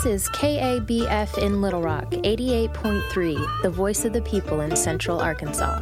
This is KABF in Little Rock, 88.3, the voice of the people in Central Arkansas.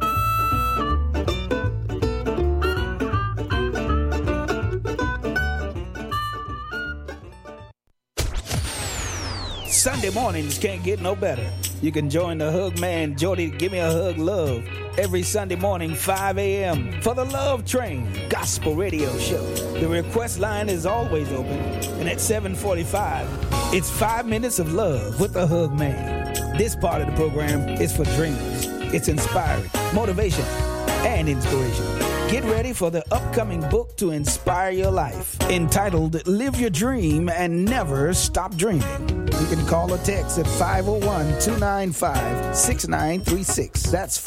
Sunday mornings can't get no better. You can join the Hug Man, Jody, Give Me a Hug Love, every Sunday morning, 5 a.m. for the Love Train Gospel Radio Show. The request line is always open, and at 7:45, it's 5 minutes of love with the Hug Man. This part of the program is for dreamers. It's inspiring, motivation, and inspiration. Get ready for the upcoming book to inspire your life, entitled Live Your Dream and Never Stop Dreaming. You can call or text at 501-295-6936. That's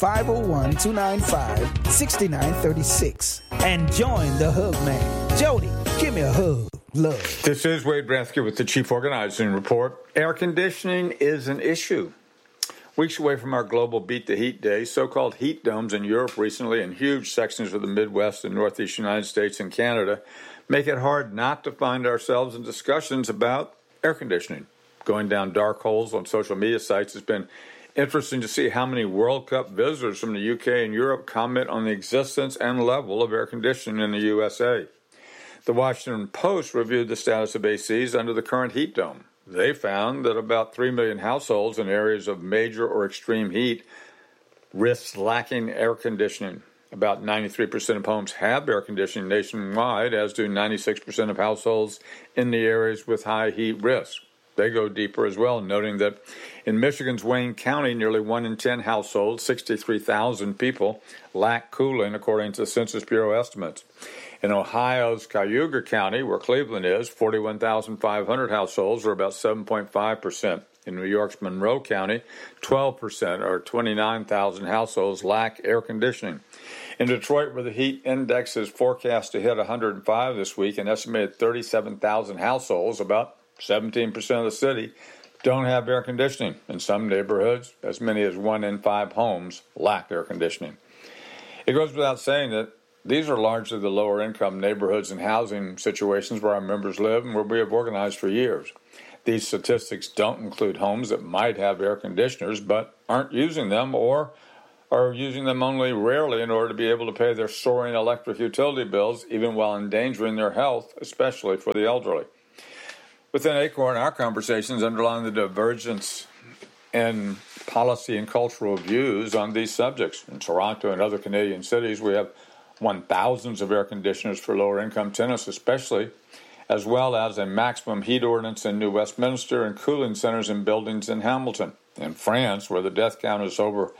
501-295-6936. And join the Hug Man. Jody, give me a hug. Love. This is Wade Bransky with the Chief Organizing Report. Air conditioning is an issue. Weeks away from our global Beat the Heat Day, so-called heat domes in Europe recently and huge sections of the Midwest and Northeast United States and Canada make it hard not to find ourselves in discussions about air conditioning. Going down dark holes on social media sites has been interesting to see how many World Cup visitors from the UK and Europe comment on the existence and level of air conditioning in the USA. The Washington Post reviewed the status of ACs under the current heat dome. They found that about 3 million households in areas of major or extreme heat risk lacking air conditioning. About 93% of homes have air conditioning nationwide, as do 96% of households in the areas with high heat risk. They go deeper as well, noting that in Michigan's Wayne County, nearly 1 in 10 households, 63,000 people, lack cooling, according to Census Bureau estimates. In Ohio's Cayuga County, where Cleveland is, 41,500 households, or about 7.5%. In New York's Monroe County, 12%, or 29,000 households, lack air conditioning. In Detroit, where the heat index is forecast to hit 105 this week, an estimated 37,000 households, about 17% of the city, don't have air conditioning. In some neighborhoods, as many as 1 in 5 homes lack air conditioning. It goes without saying that these are largely the lower-income neighborhoods and housing situations where our members live and where we have organized for years. These statistics don't include homes that might have air conditioners but aren't using them or are using them only rarely in order to be able to pay their soaring electric utility bills, even while endangering their health, especially for the elderly. Within Acorn, our conversations underline the divergence in policy and cultural views on these subjects. In Toronto and other Canadian cities, we have thousands of air conditioners for lower-income tenants especially, as well as a maximum heat ordinance in New Westminster and cooling centers in buildings in Hamilton. In France, where the death count is over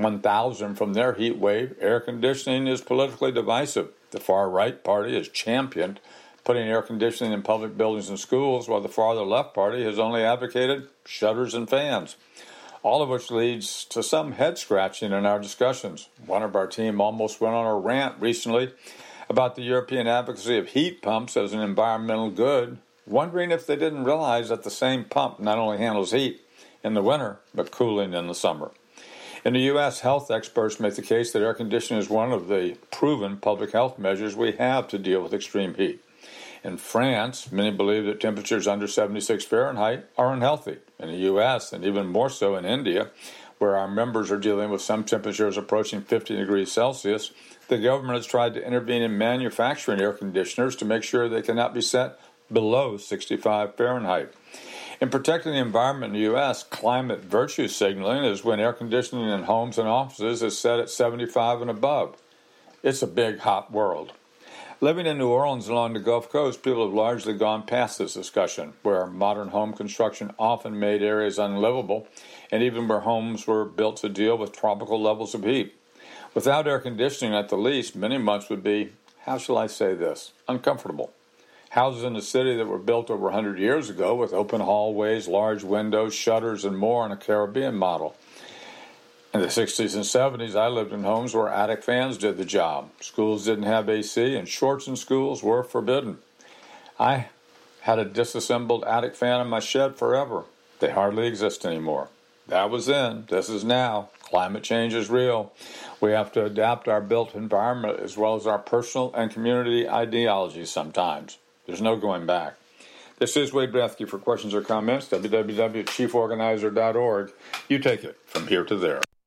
1,000 from their heat wave, air conditioning is politically divisive. The far-right party has championed putting air conditioning in public buildings and schools, while the farther-left party has only advocated shutters and fans. All of which leads to some head-scratching in our discussions. One of our team almost went on a rant recently about the European advocacy of heat pumps as an environmental good, wondering if they didn't realize that the same pump not only handles heat in the winter, but cooling in the summer. In the U.S., health experts make the case that air conditioning is one of the proven public health measures we have to deal with extreme heat. In France, many believe that temperatures under 76 Fahrenheit are unhealthy. In the U.S., and even more so in India, where our members are dealing with some temperatures approaching 50 degrees Celsius, the government has tried to intervene in manufacturing air conditioners to make sure they cannot be set below 65 Fahrenheit. In protecting the environment in the U.S., climate virtue signaling is when air conditioning in homes and offices is set at 75 and above. It's a big, hot world. Living in New Orleans along the Gulf Coast, people have largely gone past this discussion, where modern home construction often made areas unlivable, and even where homes were built to deal with tropical levels of heat. Without air conditioning, at the least, many months would be, how shall I say this, uncomfortable. Houses in the city that were built over 100 years ago with open hallways, large windows, shutters, and more on a Caribbean model. In the 60s and 70s, I lived in homes where attic fans did the job. Schools didn't have AC, and shorts in schools were forbidden. I had a disassembled attic fan in my shed forever. They hardly exist anymore. That was then. This is now. Climate change is real. We have to adapt our built environment as well as our personal and community ideologies sometimes. There's no going back. This is Wade Bethke. For questions or comments, www.chieforganizer.org. You take it from here to there.